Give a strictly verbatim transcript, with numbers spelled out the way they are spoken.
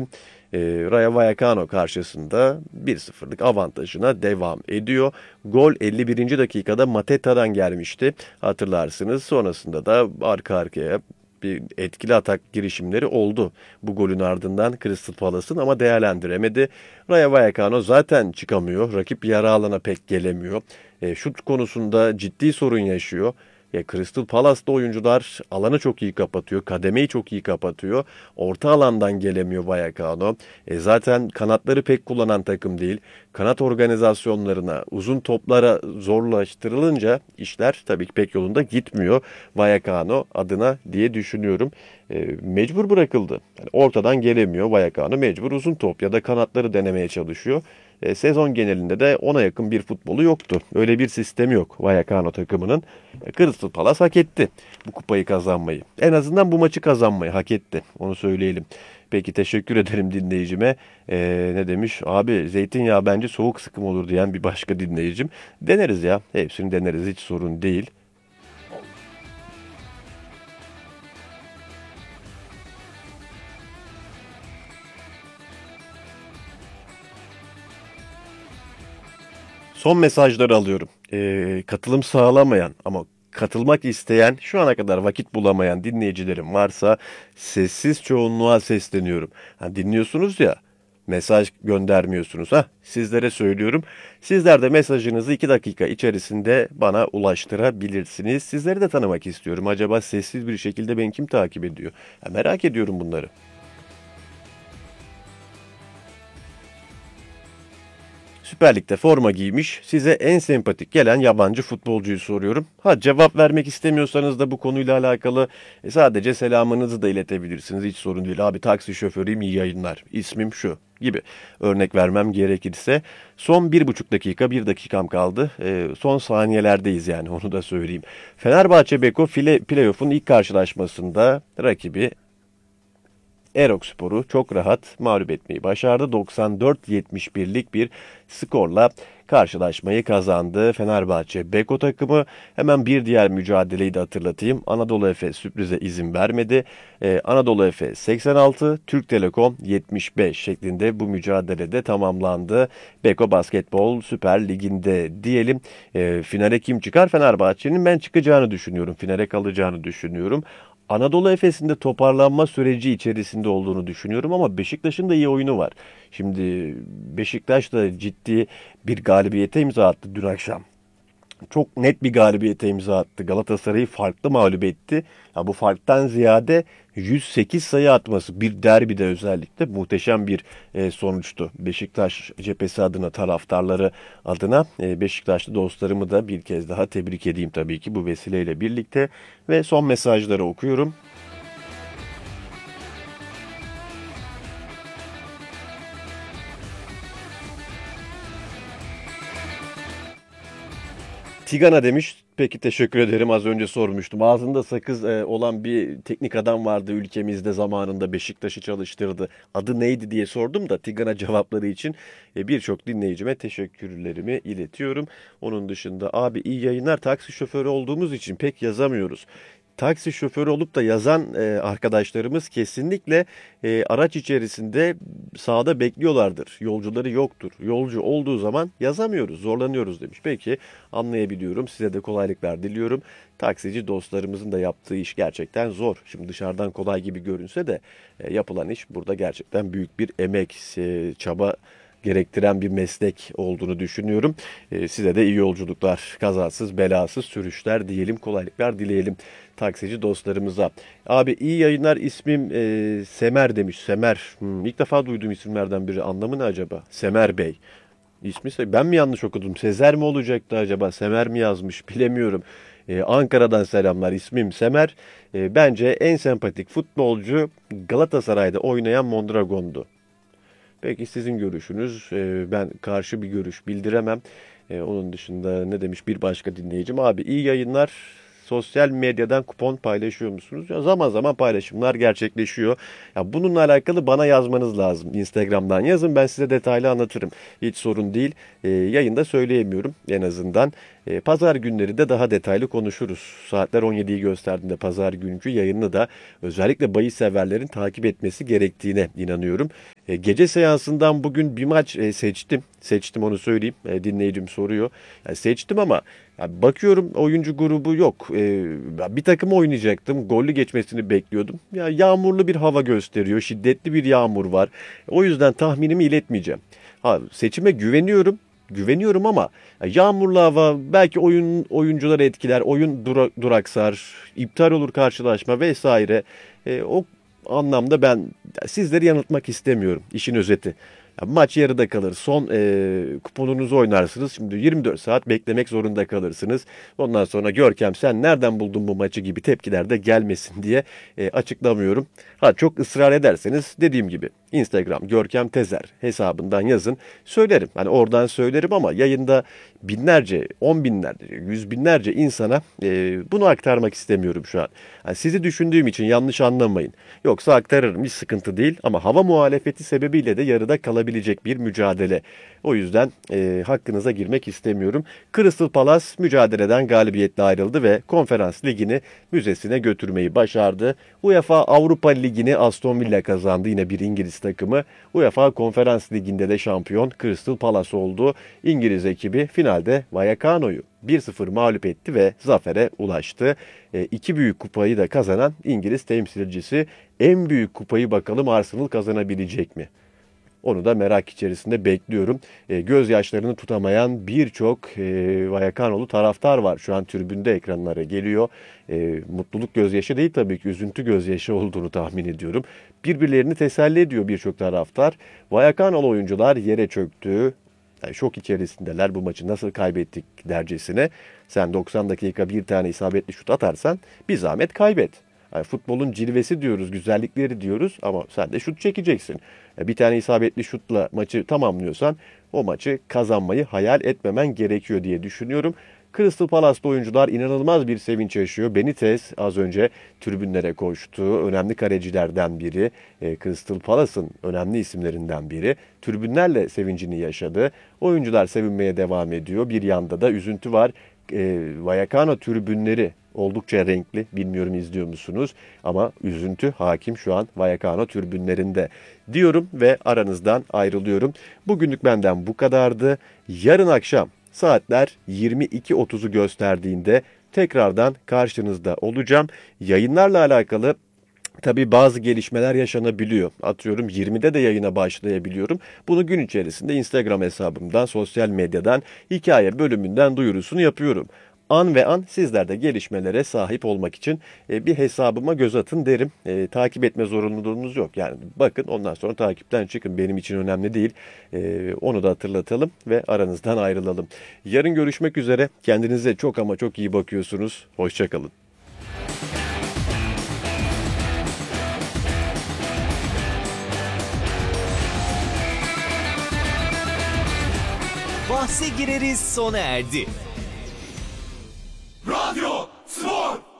diyelim. E, Rayo Vallecano karşısında bir sıfırlık avantajına devam ediyor. Gol elli birinci dakikada Mateta'dan gelmişti. Hatırlarsınız. Sonrasında da arka arkaya bir etkili atak girişimleri oldu bu golün ardından Crystal Palace'ın ama değerlendiremedi. Rayo Vallecano zaten çıkamıyor. Rakip yarı alana pek gelemiyor. E, şut konusunda ciddi sorun yaşıyor. Ya Crystal Palace'da oyuncular alanı çok iyi kapatıyor. Kademeyi çok iyi kapatıyor. Orta alandan gelemiyor Vallecano. E zaten kanatları pek kullanan takım değil. Kanat organizasyonlarına, uzun toplara zorlaştırılınca işler tabii ki pek yolunda gitmiyor Vallecano adına diye düşünüyorum. E, mecbur bırakıldı. Yani ortadan gelemiyor Vallecano. Mecbur uzun top ya da kanatları denemeye çalışıyor. E, sezon genelinde de ona yakın bir futbolu yoktu. Öyle bir sistemi yok Vallecano takımının. E, Crystal Palace hak etti bu kupayı kazanmayı. En azından bu maçı kazanmayı hak etti. Onu söyleyelim. Peki teşekkür ederim dinleyicime. E, ne demiş? Abi zeytinyağı bence soğuk sıkım olur diyen bir başka dinleyicim. Deneriz ya. Hepsini deneriz. Hiç sorun değil. Son mesajları alıyorum. Ee, katılım sağlamayan ama katılmak isteyen, şu ana kadar vakit bulamayan dinleyicilerim varsa sessiz çoğunluğa sesleniyorum. Ha, dinliyorsunuz ya, mesaj göndermiyorsunuz. Ha, sizlere söylüyorum. Sizler de mesajınızı iki dakika içerisinde bana ulaştırabilirsiniz. Sizleri de tanımak istiyorum. Acaba sessiz bir şekilde beni kim takip ediyor? Ha, merak ediyorum bunları. Süper Lig'de forma giymiş, size en sempatik gelen yabancı futbolcuyu soruyorum. Ha cevap vermek istemiyorsanız da bu konuyla alakalı e, sadece selamınızı da iletebilirsiniz. Hiç sorun değil. Abi taksi şoförüyüm, iyi yayınlar. İsmim şu gibi örnek vermem gerekirse. Son bir buçuk dakika, bir dakikam kaldı. E, son saniyelerdeyiz yani onu da söyleyeyim. Fenerbahçe Beko file, playoff'un ilk karşılaşmasında rakibi Erokspor'u çok rahat mağlup etmeyi başardı. doksan dört yetmiş birlik bir skorla karşılaşmayı kazandı Fenerbahçe Beko takımı. Hemen bir diğer mücadeleyi de hatırlatayım. Anadolu Efes sürprize izin vermedi. Ee, Anadolu Efes seksen altı, Türk Telekom yetmiş beş şeklinde bu mücadelede tamamlandı. Beko Basketbol Süper Ligi'nde diyelim. Ee, finale kim çıkar? Fenerbahçe'nin ben çıkacağını düşünüyorum. Finale kalacağını düşünüyorum. Anadolu Efes'in de toparlanma süreci içerisinde olduğunu düşünüyorum ama Beşiktaş'ın da iyi oyunu var. Şimdi Beşiktaş da ciddi bir galibiyete imza attı dün akşam. Çok net bir galibiyete imza attı. Galatasaray'ı farklı mağlup etti. Ya bu farktan ziyade yüz sekiz sayı atması bir derbide özellikle muhteşem bir e, sonuçtu. Beşiktaş cephesi adına, taraftarları adına e, Beşiktaşlı dostlarımı da bir kez daha tebrik edeyim tabii ki bu vesileyle birlikte. Ve son mesajları okuyorum. Tigana demiş. Peki teşekkür ederim. Az önce sormuştum. Ağzında sakız e, olan bir teknik adam vardı ülkemizde zamanında Beşiktaş'ı çalıştırdı. Adı neydi diye sordum da Tigana cevapları için e, birçok dinleyicime teşekkürlerimi iletiyorum. Onun dışında abi iyi yayınlar, taksi şoförü olduğumuz için pek yazamıyoruz. Taksi şoförü olup da yazan e, arkadaşlarımız kesinlikle e, araç içerisinde sağda bekliyorlardır. Yolcuları yoktur. Yolcu olduğu zaman yazamıyoruz, zorlanıyoruz demiş. Peki anlayabiliyorum. Size de kolaylıklar diliyorum. Taksici dostlarımızın da yaptığı iş gerçekten zor. Şimdi dışarıdan kolay gibi görünse de e, yapılan iş burada gerçekten büyük bir emek, e, çaba gerektiren bir meslek olduğunu düşünüyorum. E, size de iyi yolculuklar, kazasız belasız sürüşler diyelim, kolaylıklar dileyelim taksici dostlarımıza. Abi iyi yayınlar, ismim e, Semer demiş. Semer. Hmm, ilk defa duyduğum isimlerden biri. Anlamı ne acaba? Semer Bey. İsmi Se- ben mi yanlış okudum? Sezer mi olacaktı acaba? Semer mi yazmış? Bilemiyorum. E, Ankara'dan selamlar. İsmim Semer. E, bence en sempatik futbolcu Galatasaray'da oynayan Mondragon'du. Peki sizin görüşünüz? E, ben karşı bir görüş bildiremem. E, onun dışında ne demiş bir başka dinleyicim? Abi iyi yayınlar. Sosyal medyadan kupon paylaşıyor musunuz? Ya zaman zaman paylaşımlar gerçekleşiyor. Ya bununla alakalı bana yazmanız lazım. Instagram'dan yazın, ben size detaylı anlatırım. Hiç sorun değil. E, yayında söyleyemiyorum en azından. E, pazar günleri de daha detaylı konuşuruz. Saatler on yediyi gösterdiğinde pazar günkü yayını da özellikle bahis severlerin takip etmesi gerektiğine inanıyorum. E, gece seansından bugün bir maç e, seçtim. Seçtim onu söyleyeyim. E, dinleyicim soruyor. Yani seçtim ama ya bakıyorum oyuncu grubu yok. E, ben bir takım oynayacaktım. Gollü geçmesini bekliyordum. Ya yağmurlu bir hava gösteriyor. Şiddetli bir yağmur var. O yüzden tahminimi iletmeyeceğim. Ha, seçime güveniyorum. Güveniyorum ama ya yağmurlu hava belki oyun oyuncuları etkiler, oyun dura- duraksar, iptal olur karşılaşma vesaire. E, o anlamda ben sizleri yanıltmak istemiyorum. İşin özeti. Ya maç yarıda kalır. Son e, kuponunuzu oynarsınız. Şimdi yirmi dört saat beklemek zorunda kalırsınız. Ondan sonra Görkem sen nereden buldun bu maçı gibi tepkiler de gelmesin diye e, açıklamıyorum. Ha çok ısrar ederseniz dediğim gibi Instagram Görkem Tezer hesabından yazın. Söylerim. Hani oradan söylerim ama yayında binlerce, on binlerce, yüz binlerce insana e, bunu aktarmak istemiyorum şu an. Yani sizi düşündüğüm için yanlış anlamayın. Yoksa aktarırım hiç sıkıntı değil ama hava muhalefeti sebebiyle de yarıda kalabilecek bir mücadele. O yüzden e, hakkınıza girmek istemiyorum. Crystal Palace mücadeleden galibiyetle ayrıldı ve Konferans Ligi'ni müzesine götürmeyi başardı. UEFA Avrupa Ligi'ni Aston Villa kazandı. Yine bir İngiliz takımı. UEFA Konferans Ligi'nde de şampiyon Crystal Palace oldu. İngiliz ekibi finalde Vallecano'yu bir sıfır mağlup etti ve zafere ulaştı. E, iki büyük kupayı da kazanan İngiliz temsilcisi. En büyük kupayı bakalım Arsenal kazanabilecek mi? Onu da merak içerisinde bekliyorum. E, gözyaşlarını tutamayan birçok e, Vallecano'lu taraftar var. Şu an tribünde ekranlara geliyor. E, mutluluk gözyaşı değil tabii ki üzüntü gözyaşı olduğunu tahmin ediyorum. Birbirlerini teselli ediyor birçok taraftar. Vallecano'lu oyuncular yere çöktü. Yani şok içerisindeler bu maçı nasıl kaybettik dercesine. Sen doksan dakika bir tane isabetli şut atarsan bir zahmet kaybet. Yani futbolun cilvesi diyoruz, güzellikleri diyoruz ama sen de şut çekeceksin. Bir tane isabetli şutla maçı tamamlıyorsan o maçı kazanmayı hayal etmemen gerekiyor diye düşünüyorum. Crystal Palace'da oyuncular inanılmaz bir sevinç yaşıyor. Benitez az önce tribünlere koştu. Önemli kalecilerden biri. E, Crystal Palace'ın önemli isimlerinden biri. Tribünlerle sevincini yaşadı. Oyuncular sevinmeye devam ediyor. Bir yanda da üzüntü var. E, Vallecano tribünleri oldukça renkli. Bilmiyorum izliyor musunuz? Ama üzüntü hakim şu an Vallecano tribünlerinde diyorum ve aranızdan ayrılıyorum. Bugünlük benden bu kadardı. Yarın akşam saatler yirmi iki otuzu gösterdiğinde tekrardan karşınızda olacağım. Yayınlarla alakalı tabii bazı gelişmeler yaşanabiliyor. Atıyorum yirmide de yayına başlayabiliyorum. Bunu gün içerisinde Instagram hesabımdan, sosyal medyadan, hikaye bölümünden duyurusunu yapıyorum. An ve an sizler de gelişmelere sahip olmak için e, bir hesabıma göz atın derim. E, takip etme zorunluluğunuz yok. Yani bakın ondan sonra takipten çıkın. Benim için önemli değil. E, onu da hatırlatalım ve aranızdan ayrılalım. Yarın görüşmek üzere. Kendinize çok ama çok iyi bakıyorsunuz. Hoşça kalın. Bahse gireriz sona erdi. Radyo Spor!